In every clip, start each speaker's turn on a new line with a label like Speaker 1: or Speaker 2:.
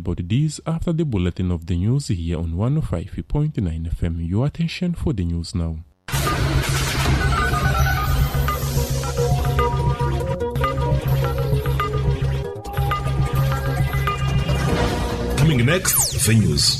Speaker 1: about this after the bulletin of the news here on 105.9 FM. Your attention for the news now.
Speaker 2: Coming next, the news.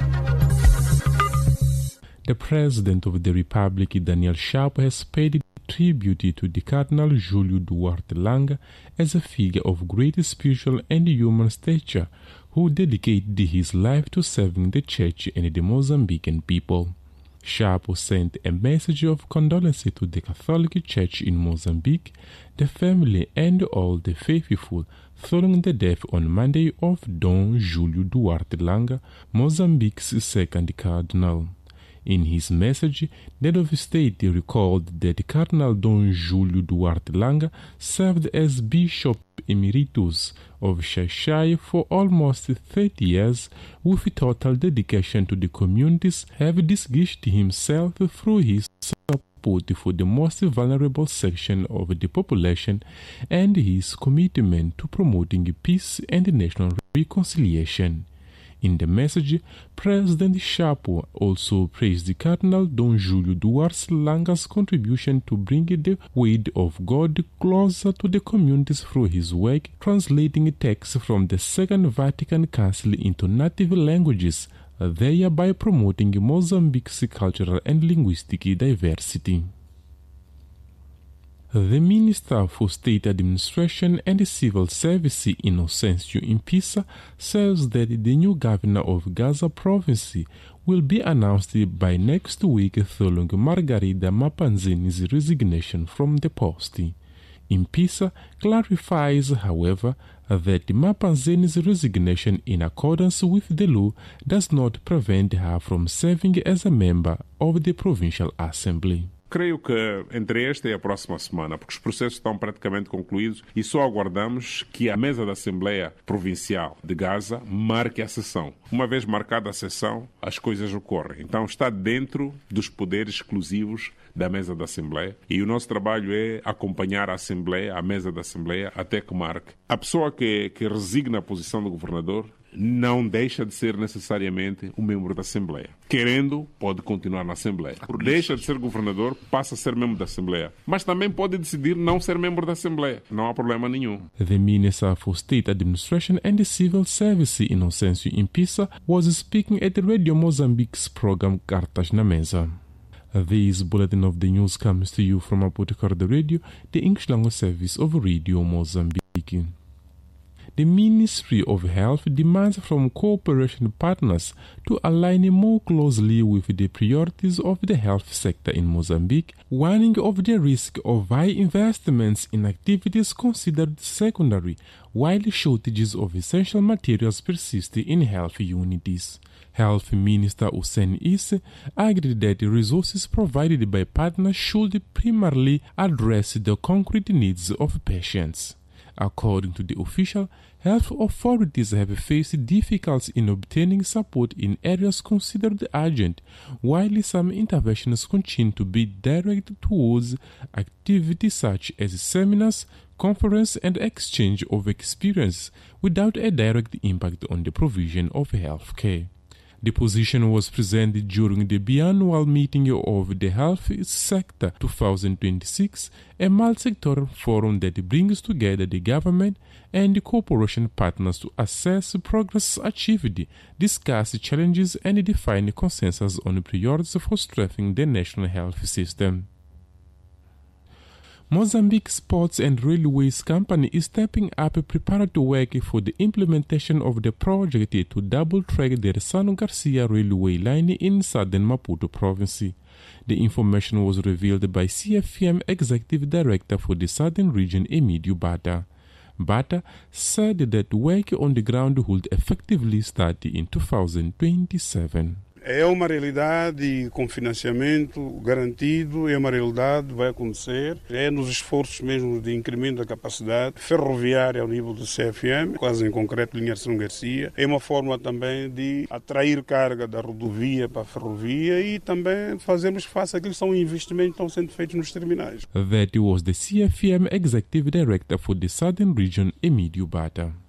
Speaker 1: The President of the Republic, Daniel Chapo, has paid tribute to the Cardinal Júlio Duarte Langa as a figure of great spiritual and human stature who dedicated his life to serving the Church and the Mozambican people. Chapo sent a message of condolence to the Catholic Church in Mozambique, the family and all the faithful following the death on Monday of Dom Júlio Duarte Langa, Mozambique's second cardinal. In his message, the head of state recalled that Cardinal Dom Júlio Duarte Langa served as Bishop Emeritus of Xai-Xai for almost 30 years with total dedication to the communities, having distinguished himself through his support for the most vulnerable section of the population and his commitment to promoting peace and national reconciliation. In the message, President Chapo also praised the Cardinal Dom Júlio Duarte Langa's contribution to bring the word of God closer to the communities through his work, translating texts from the Second Vatican Council into native languages, thereby promoting Mozambique's cultural and linguistic diversity. The Minister for State Administration and Civil Service, Inocêncio Impisa, says that the new governor of Gaza province will be announced by next week following Margarida Mapanzini's resignation from the post. Impisa clarifies, however, that Mapanzini's resignation in accordance with the law does not prevent her from serving as a member of the Provincial Assembly.
Speaker 3: Creio que entre esta e a próxima semana, porque os processos estão praticamente concluídos e só aguardamos que a mesa da Assembleia Provincial de Gaza marque a sessão. Uma vez marcada a sessão, as coisas ocorrem. Então está dentro dos poderes exclusivos da mesa da Assembleia e o nosso trabalho é acompanhar a Assembleia, a mesa da Assembleia, até que marque. A pessoa que resigna a posição do governador não deixa de ser necessariamente um membro da Assembleia. Querendo, pode continuar na Assembleia. Deixa de ser governador, passa a ser membro da Assembleia. Mas também pode decidir não ser membro da Assembleia. Não há problema nenhum.
Speaker 1: The Minister for State Administration and Civil Service, Inocêncio Impisa, was speaking at the Radio Mozambique's program Cartas na Mesa. This bulletin of the news comes to you from Apotecar Radio, the English language service of Radio Mozambique. The Ministry of Health demands from cooperation partners to align more closely with the priorities of the health sector in Mozambique, warning of the risk of high investments in activities considered secondary, while shortages of essential materials persist in health units. Health Minister Hussein Isse agreed that the resources provided by partners should primarily address the concrete needs of patients. According to the official, health authorities have faced difficulties in obtaining support in areas considered urgent, while some interventions continue to be directed towards activities such as seminars, conference and exchange of experience without a direct impact on the provision of health care. The position was presented during the biannual meeting of the Health Sector 2026, a multi-sectoral forum that brings together the government and the cooperation partners to assess progress achieved, discuss challenges and define consensus on priorities for strengthening the national health system. Mozambique Sports and Railways Company is stepping up preparatory work for the implementation of the project to double-track the Ressano Garcia railway line in southern Maputo province. The information was revealed by CFM Executive Director for the Southern Region, Emídio Bata. Bata said that work on the ground would effectively start in 2027.
Speaker 4: É uma realidade com financiamento garantido, é uma realidade, vai acontecer. É nos esforços mesmo de incremento da capacidade ferroviária ao nível do CFM, quase em concreto linha São Garcia. É uma forma também de atrair carga da rodovia para a ferrovia e também fazermos face àqueles que são investimentos que estão sendo feitos nos terminais.
Speaker 1: That was the CFM Executive Director for the Southern Region, Emídio Bata.